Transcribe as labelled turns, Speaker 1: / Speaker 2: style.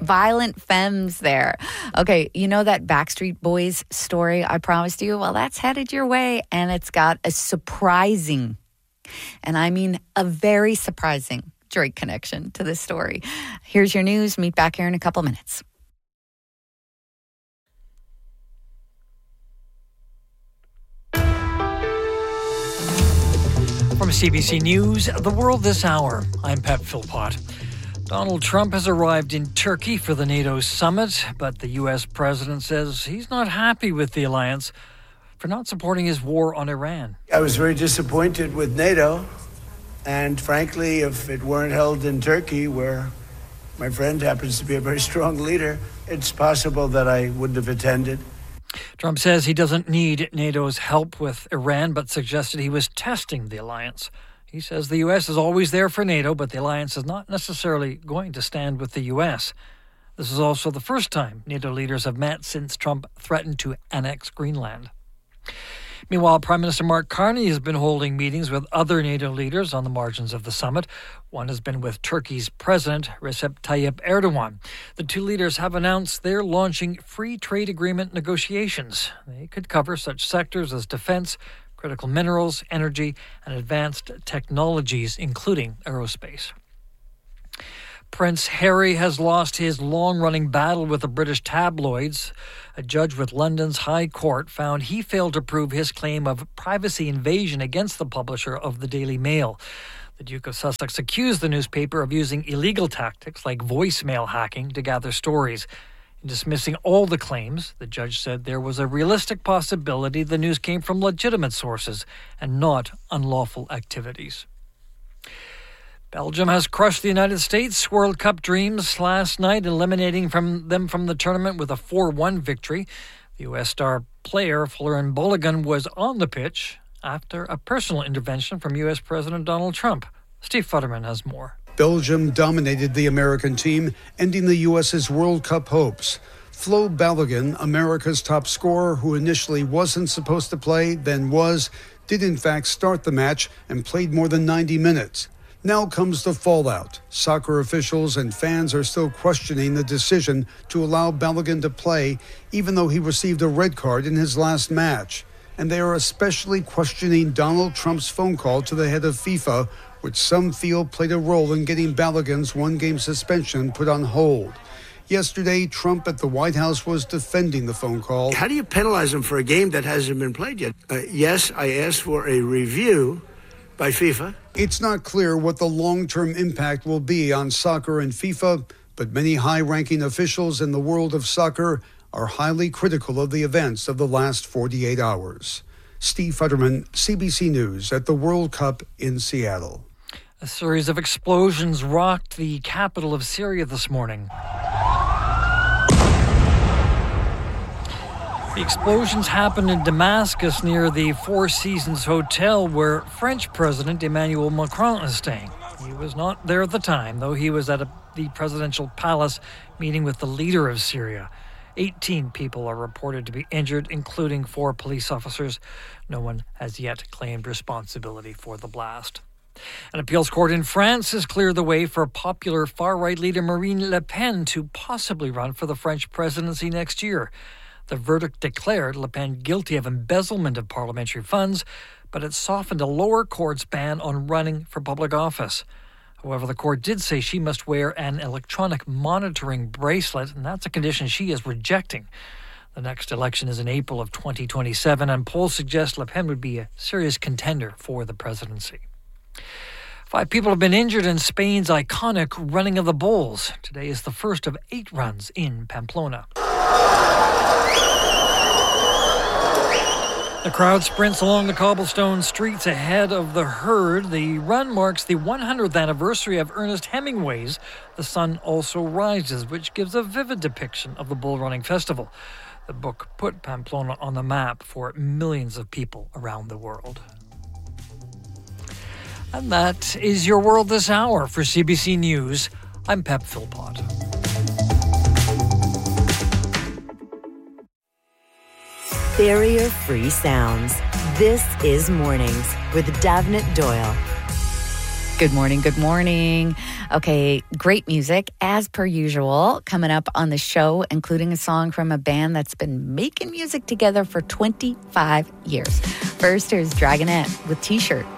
Speaker 1: violent femmes there. Okay, you know that Backstreet Boys story I promised you? Well, that's headed your way, and it's got a surprising, and I mean a very surprising, Drake connection to this story. Here's your news. Meet back here in a couple minutes.
Speaker 2: From CBC News, The World This Hour, I'm Pep Philpott. Donald Trump has arrived in Turkey for the NATO summit, but the U.S. president says he's not happy with the alliance for not supporting his war on Iran.
Speaker 3: I was very disappointed with NATO, and frankly, if it weren't held in Turkey, where my friend happens to be a very strong leader, it's possible that I wouldn't have attended.
Speaker 2: Trump says he doesn't need NATO's help with Iran, but suggested he was testing the alliance. He says the U.S. is always there for NATO, but the alliance is not necessarily going to stand with the U.S. This is also the first time NATO leaders have met since Trump threatened to annex Greenland. Meanwhile, Prime Minister Mark Carney has been holding meetings with other NATO leaders on the margins of the summit. One has been with Turkey's President Recep Tayyip Erdogan. The two leaders have announced they're launching free trade agreement negotiations. They could cover such sectors as defense, critical minerals, energy, and advanced technologies, including aerospace. Prince Harry has lost his long-running battle with the British tabloids. A judge with London's High Court found he failed to prove his claim of privacy invasion against the publisher of the Daily Mail. The Duke of Sussex accused the newspaper of using illegal tactics like voicemail hacking to gather stories. In dismissing all the claims, the judge said there was a realistic possibility the news came from legitimate sources and not unlawful activities. Belgium has crushed the United States' World Cup dreams last night, eliminating them from the tournament with a 4-1 victory. The U.S. star player Florian Balogun was on the pitch after a personal intervention from U.S. President Donald Trump. Steve Futterman has more.
Speaker 4: Belgium dominated the American team, ending the U.S.'s World Cup hopes. Flo Balogun, America's top scorer, who initially wasn't supposed to play, then was, did in fact start the match and played more than 90 minutes. Now comes the fallout. Soccer officials and fans are still questioning the decision to allow Balogun to play, even though he received a red card in his last match. And they are especially questioning Donald Trump's phone call to the head of FIFA, which some feel played a role in getting Balogun's one-game suspension put on hold. Yesterday, Trump at the White House was defending the phone call.
Speaker 3: How do you penalize him for a game that hasn't been played yet? Yes, I asked for a review by FIFA.
Speaker 4: It's not clear what the long-term impact will be on soccer and FIFA, but many high-ranking officials in the world of soccer are highly critical of the events of the last 48 hours. Steve Futterman, CBC News at the World Cup in Seattle.
Speaker 2: A series of explosions rocked the capital of Syria this morning. The explosions happened in Damascus near the Four Seasons Hotel where French President Emmanuel Macron is staying. He was not there at the time, though he was at the presidential palace meeting with the leader of Syria. 18 people are reported to be injured, including 4 police officers. No one has yet claimed responsibility for the blast. An appeals court in France has cleared the way for popular far-right leader Marine Le Pen to possibly run for the French presidency next year. The verdict declared Le Pen guilty of embezzlement of parliamentary funds, but it softened a lower court's ban on running for public office. However, the court did say she must wear an electronic monitoring bracelet, and that's a condition she is rejecting. The next election is in April of 2027, and polls suggest Le Pen would be a serious contender for the presidency. 5 people have been injured in Spain's iconic Running of the Bulls. Today is the first of 8 runs in Pamplona. The crowd sprints along the cobblestone streets ahead of the herd. The run marks the 100th anniversary of Ernest Hemingway's The Sun Also Rises, which gives a vivid depiction of the bull running festival. The book put Pamplona on the map for millions of people around the world. And that is your World This Hour. For CBC News, I'm Pep Philpott.
Speaker 5: Barrier-free sounds. This is Mornings with Davnit Doyle.
Speaker 1: Good morning. Good morning. Okay, great music as per usual coming up on the show, including a song from a band that's been making music together for 25 years. First, here's Dragonette with T-Shirt.